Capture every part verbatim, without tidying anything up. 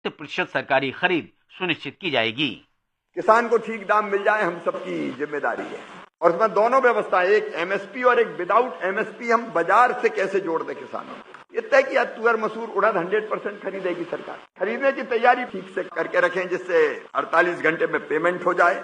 प्रतिशत सरकारी खरीद सुनिश्चित की जाएगी। किसान को ठीक दाम मिल जाए हम सबकी जिम्मेदारी है, और इसमें दोनों व्यवस्था, एक एमएसपी और एक विदाउट एमएसपी, हम बाजार से कैसे जोड़ दें किसानों को। ये तय किया तुअर मसूर उड़द हंड्रेड परसेंट खरीदेगी सरकार। खरीदने की तैयारी ठीक से करके रखें जिससे अड़तालीस घंटे में पेमेंट हो जाए।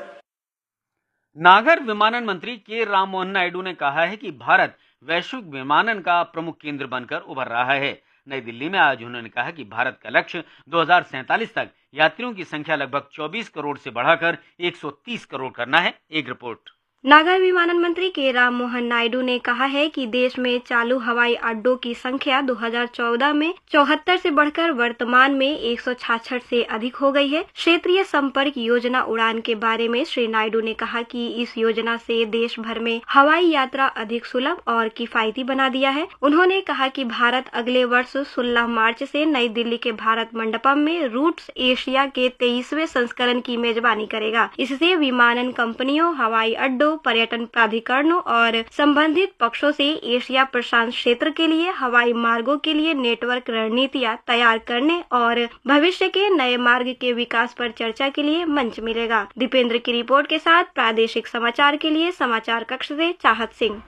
नागर विमानन मंत्री के राम मोहन नायडू ने कहा है कि भारत वैश्विक विमानन का प्रमुख केंद्र बनकर उभर रहा है। नई दिल्ली में आज उन्होंने कहा कि भारत का लक्ष्य दो हज़ार सैंतालीस तक यात्रियों की संख्या लगभग चौबीस करोड़ से बढ़ाकर एक सौ तीस करोड़ करना है। एक रिपोर्ट। नागर विमानन मंत्री के राम मोहन नायडू ने कहा है कि देश में चालू हवाई अड्डों की संख्या दो हज़ार चौदह में चौहत्तर से बढ़कर वर्तमान में एक सौ छियासठ से अधिक हो गई है। क्षेत्रीय संपर्क योजना उड़ान के बारे में श्री नायडू ने कहा कि इस योजना से देश भर में हवाई यात्रा अधिक सुलभ और किफायती बना दिया है। उन्होंने कहा कि भारत अगले वर्ष सोलह मार्च से नई दिल्ली के भारत मंडपम में रूट्स एशिया के तेईसवें संस्करण की मेजबानी करेगा। इससे विमानन कंपनियों, हवाई अड्डों, पर्यटन प्राधिकरणों और संबंधित पक्षों से एशिया प्रशांत क्षेत्र के लिए हवाई मार्गों के लिए नेटवर्क रणनीतियां तैयार करने और भविष्य के नए मार्ग के विकास पर चर्चा के लिए मंच मिलेगा। दीपेंद्र की रिपोर्ट के साथ प्रादेशिक समाचार के लिए समाचार कक्ष से चाहत सिंह।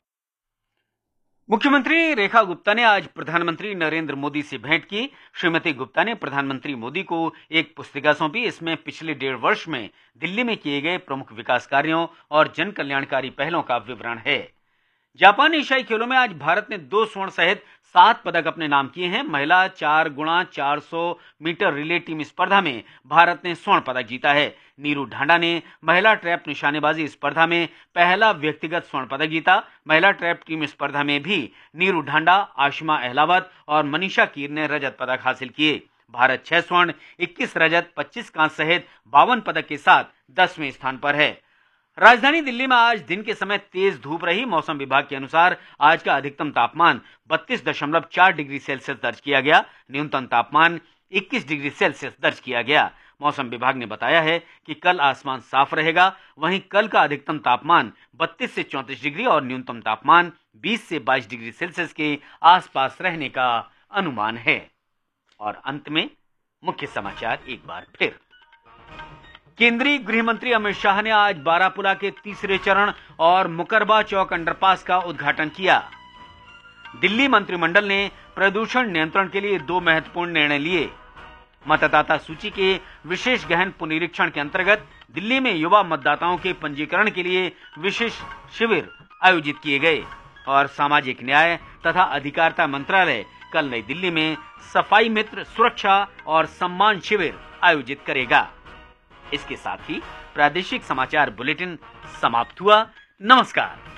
मुख्यमंत्री रेखा गुप्ता ने आज प्रधानमंत्री नरेंद्र मोदी से भेंट की। श्रीमती गुप्ता ने प्रधानमंत्री मोदी को एक पुस्तिका सौंपी। इसमें पिछले डेढ़ वर्ष में दिल्ली में किए गए प्रमुख विकास कार्यों और जन कल्याणकारी पहलों का विवरण है। जापान एशियाई खेलों में आज भारत ने दो स्वर्ण सहित सात पदक अपने नाम किए हैं। महिला चार गुणा चार सौ मीटर रिले टीम स्पर्धा में भारत ने स्वर्ण पदक जीता है। नीरू ढांडा ने महिला ट्रैप निशानेबाजी स्पर्धा में पहला व्यक्तिगत स्वर्ण पदक जीता। महिला ट्रैप टीम स्पर्धा में भी नीरू ढांडा, आशिमा अहलावत और मनीषा कीर ने रजत पदक हासिल किए। भारत छह स्वर्ण, इक्कीस रजत, पच्चीस कांस्य सहित बावन पदक के साथ दसवें स्थान पर है। राजधानी दिल्ली में आज दिन के समय तेज धूप रही। मौसम विभाग के अनुसार आज का अधिकतम तापमान बत्तीस दशमलव चार डिग्री सेल्सियस दर्ज किया गया। न्यूनतम तापमान इक्कीस डिग्री सेल्सियस दर्ज किया गया। मौसम विभाग ने बताया है कि कल आसमान साफ रहेगा। वहीं कल का अधिकतम तापमान बत्तीस से चौंतीस डिग्री और न्यूनतम तापमान बीस से बाईस डिग्री सेल्सियस के आसपास रहने का अनुमान है। और अंत में मुख्य समाचार एक बार फिर। केंद्रीय गृह मंत्री अमित शाह ने आज बारापुला के तीसरे चरण और मुकरबा चौक अंडरपास का उद्घाटन किया। दिल्ली मंत्रिमंडल ने प्रदूषण नियंत्रण के लिए दो महत्वपूर्ण निर्णय लिए। मतदाता सूची के विशेष गहन पुनरीक्षण के अंतर्गत दिल्ली में युवा मतदाताओं के पंजीकरण के लिए विशेष शिविर आयोजित किए गए। और सामाजिक न्याय तथा अधिकारिता मंत्रालय कल नई दिल्ली में सफाई मित्र सुरक्षा और सम्मान शिविर आयोजित करेगा। इसके साथ ही प्रादेशिक समाचार बुलेटिन समाप्त हुआ। नमस्कार।